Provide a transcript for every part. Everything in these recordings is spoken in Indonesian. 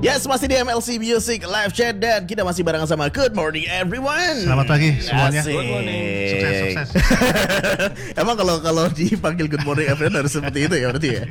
Yes, masih di MLC Music Live Chat dan kita masih barengan sama Good Morning Everyone. Selamat pagi semuanya. Asik. Good morning. Sukses. Emang kalau dipanggil Good Morning Everyone harus seperti itu ya berarti ya?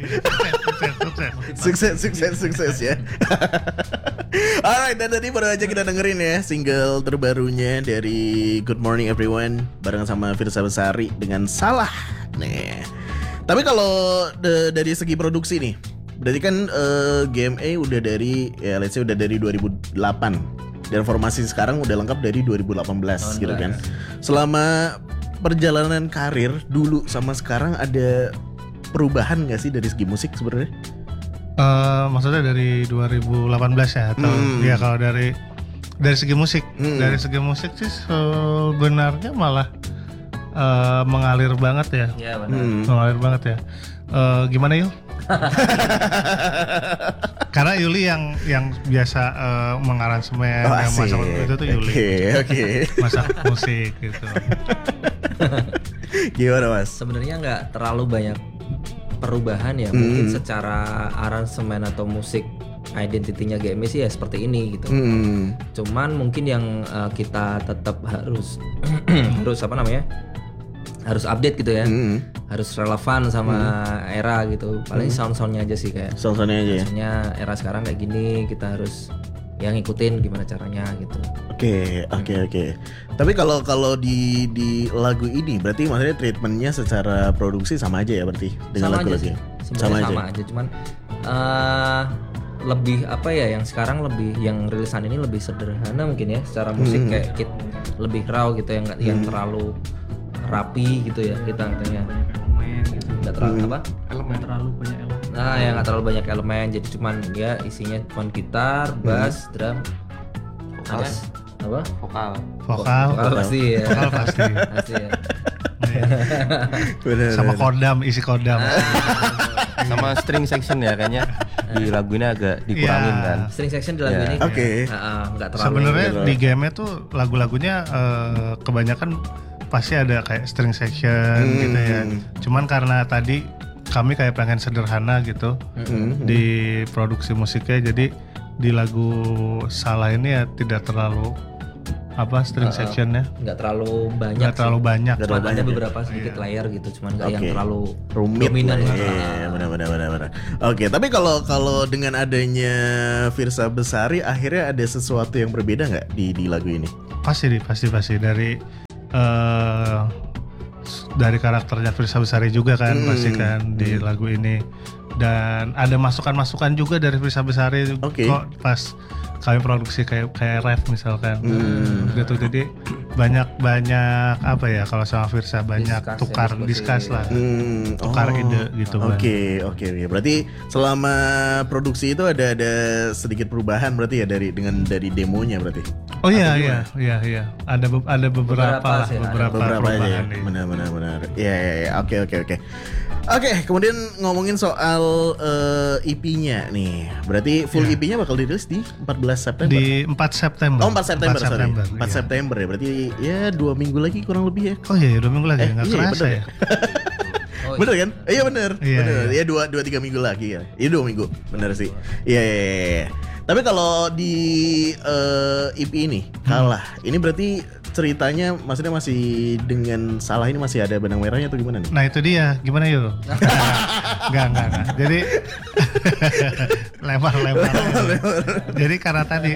Sukses ya. Alright, dan tadi baru aja kita dengerin ya single terbarunya dari Good Morning Everyone barengan sama Firsa Besari dengan Salah. Nih. Tapi kalau dari segi produksi nih, berarti kan GMA udah dari ya let's say udah dari 2008 dan formasi sekarang udah lengkap dari 2018 gitu kan. Selama perjalanan karir dulu sama sekarang ada perubahan nggak sih dari segi musik sebenarnya? Maksudnya dari 2018 ya atau ya kalau dari segi musik, dari segi musik sih sebenarnya malah mengalir banget ya. Iya benar. Mengalir banget ya. Gimana Yul? Karena Yuli yang biasa mengaransemen, yang masak itu tuh Yuli. Oke. Masak musik gitu. Gimana Mas? Sebenarnya nggak terlalu banyak perubahan ya, mungkin secara aransemen atau musik identitinya GMA sih ya seperti ini gitu. Cuman mungkin yang kita tetap harus harus update gitu ya, harus relevan sama era gitu. Paling sound-soundnya aja sih kayak. Soundnya aja ya. Maksudnya era sekarang kayak gini, kita harus yang ngikutin gimana caranya gitu. Oke. Tapi kalau di lagu ini berarti maksudnya treatmentnya secara produksi sama aja ya berarti dengan lagu-lagu. Sama aja. Cuman lebih apa ya, yang sekarang lebih yang rilisan ini lebih sederhana mungkin ya secara musik, kayak lebih raw gitu ya, yang terlalu rapi gitu ya kita katanya. Elemen gitu. Enggak terlalu terlalu banyak elemen. Nah, ya enggak terlalu banyak elemen, jadi cuman ya isinya cuma gitar, bass, drum, Vokal pasti ya. Vokal pasti. Pasti ya. Sama kodam, isi kodam. Sama string section ya kayaknya di lagu ini agak dikurangin kan. String section di lagu ini. Oke. Enggak terlalu. Sebenarnya di game-nya tuh lagu-lagunya kebanyakan pasti ada kayak string section gitu ya. Cuman karena tadi kami kayak pengen sederhana gitu di produksi musiknya, jadi di lagu Salah ini ya tidak terlalu string sectionnya nggak terlalu banyak. Cuman ada beberapa sedikit layer gitu, cuman nggak yang terlalu rumit dominan. Iya, benar. Oke, tapi kalau dari adanya Firsa Besari akhirnya ada sesuatu yang berbeda nggak di lagu ini? Pasti dari karakternya Firsa Besari juga kan, pasti kan di lagu ini. Dan ada masukan-masukan juga dari Firsa Besari kok pas kami produksi kayak rap misalkan gitu. Jadi banyak apa ya, kalau sama Firsa banyak tukar discuss lah, tukar ide gitu. Oke. Berarti selama produksi itu ada sedikit perubahan berarti ya dari demonya berarti. Oh iya. Ada beberapa perubahan aja. Benar. Iya. Oke. Oke, kemudian ngomongin soal EP-nya nih. Berarti full EP-nya bakal dirilis di 14 September. Di 4 September. Oh, 4 September. 4 iya. September ya. Berarti ya 2 minggu lagi kurang lebih ya. Oh iya, 2 minggu lagi. Enggak kerasa ya. Bener kan? Iya bener. Iya. Ya 2-3 minggu lagi ya. Iya 2 minggu. Bener sih. Iya. Tapi kalau di EP ini Kalah, ini berarti ceritanya maksudnya masih dengan Salah ini masih ada benang merahnya atau gimana nih? Nah itu dia, gimana yuk? Enggak. Jadi lempar. Jadi karena tadi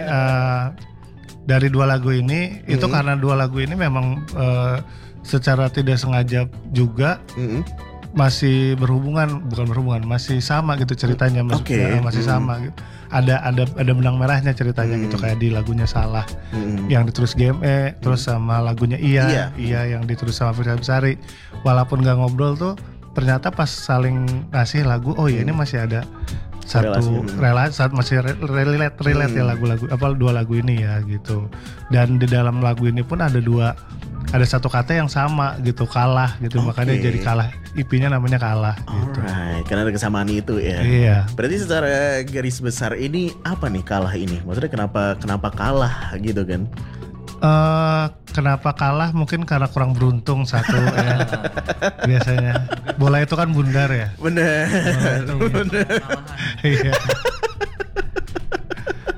dari 2 lagu ini itu karena 2 lagu ini memang secara tidak sengaja juga masih masih sama gitu ceritanya, masih sama gitu. Ada benang merahnya ceritanya gitu, kayak di lagunya Salah yang ditulis GMA, terus sama lagunya Iya yang ditulis sama Firsa Besari. Walaupun nggak ngobrol tuh, ternyata pas saling ngasih lagu, ini masih ada satu relasi, masih relate ya lagu-lagu 2 lagu ini ya gitu. Dan di dalam lagu ini pun ada satu kata yang sama gitu, Kalah gitu. Makanya jadi Kalah, IP-nya namanya Kalah gitu. Alright, karena ada kesamaan itu ya. Iya. Berarti secara garis besar ini apa nih Kalah ini? Maksudnya kenapa kalah gitu kan? Kenapa kalah? Mungkin karena kurang beruntung satu ya. Biasanya bola itu kan bundar ya. Bener. Iya.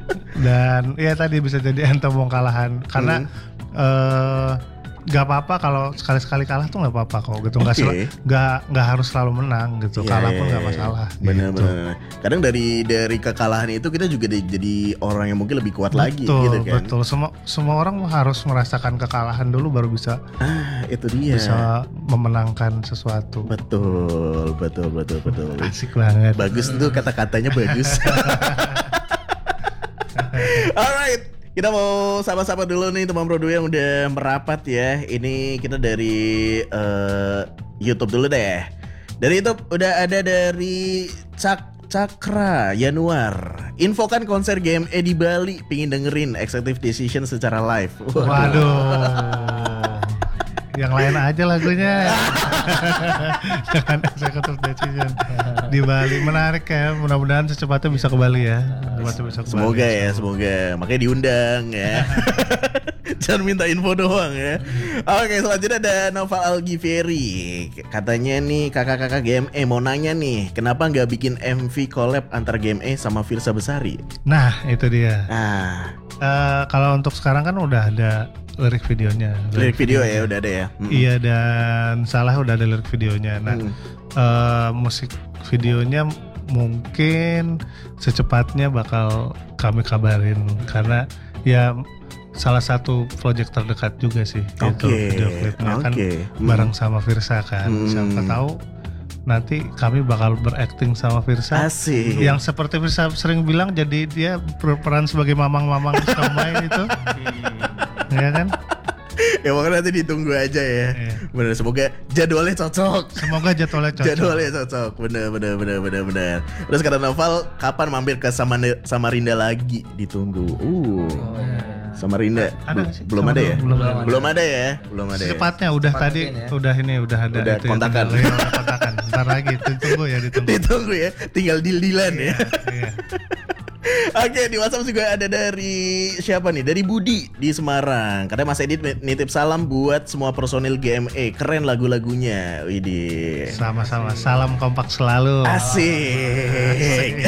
Dan ya tadi bisa jadi ente mau kalahan karena gak apa-apa kalau sekali-sekali kalah tuh gak apa-apa kok gitu. Gak harus selalu menang gitu. Kalah pun gak masalah. Bener. Gitu. Kadang dari kekalahan itu kita juga jadi orang yang mungkin lebih kuat lagi gitu kan. Betul. Semua orang harus merasakan kekalahan dulu baru bisa. Itu dia. Bisa memenangkan sesuatu. Betul. Asik banget. Bagus tuh kata-katanya bagus. Alright. Kita mau sapa-sapa dulu nih teman Bro yang udah merapat ya. Ini kita dari YouTube dulu deh. Dari YouTube udah ada dari Cakra Januar. Infokan konser GME di Bali, pingin dengerin Executive Decision secara live. Waduh. Yang lain aja lagunya. Jangan Executive Decision di Bali. Menarik ya. Mudah-mudahan secepatnya bisa ke Bali ya. Semoga ya, semoga. Makanya diundang ya. Jangan minta info doang ya. Oke, selanjutnya ada Noval Algivieri. Katanya nih kakak-kakak GME mau nanya nih, kenapa nggak bikin MV collab antar GME sama Firsa Besari? Nah, itu dia. Kalau untuk sekarang kan udah ada lirik videonya. Lirik video ya udah ada ya. Iya, dan Salah udah ada lirik videonya. Nah, musik videonya mungkin secepatnya bakal kami kabarin karena ya salah satu project terdekat juga sih itu video klipnya kan bareng sama Firsa kan. Siapa tahu nanti kami bakal berakting sama Firsa. Asik. Yang seperti Firsa sering bilang jadi dia berperan sebagai mamang-mamang Stromae itu. Ya kan? Ya makanya nanti ditunggu aja ya. Bener, semoga jadwalnya cocok. Jadwalnya cocok. Bener. Terus kata Noval, kapan mampir ke Samarinda lagi? Ditunggu. Samarinda belum ada ya? Belum ada ya? Secepatnya udah tadi udah ada. Udah itu kontakan. Ya, udah kontakan. Ntar lagi ditunggu ya. Tinggal deal-dealan ya. Iya. Oke, di WhatsApp juga ada dari siapa nih? Dari Budi di Semarang. Katanya Mas Edit nitip salam buat semua personil GME. Keren lagu-lagunya. Widih. Sama-sama. Salam kompak selalu. Asik.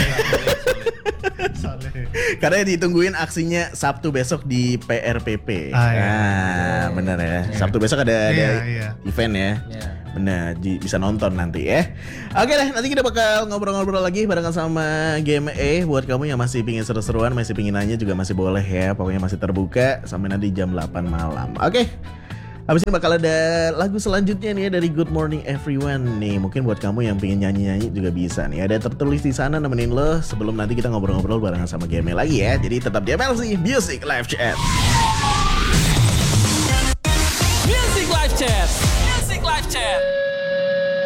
Karena ditungguin aksinya Sabtu besok di PRPP. Bener ya. Sabtu besok ada event ya. Bener, bisa nonton nanti ya. Oke deh, nanti kita bakal ngobrol-ngobrol lagi barengan sama GME. Buat kamu yang masih pingin seru-seruan, masih pingin nanya juga masih boleh ya. Pokoknya masih terbuka sampai nanti jam 8 malam. Oke. Habis ini bakal ada lagu selanjutnya nih ya dari Good Morning Everyone nih. Mungkin buat kamu yang pengen nyanyi-nyanyi juga bisa nih. Ada tertulis di sana nemenin lo sebelum nanti kita ngobrol-ngobrol barengan sama GME lagi ya. Jadi tetap di MLC Music Live Chat. Music Live Chat.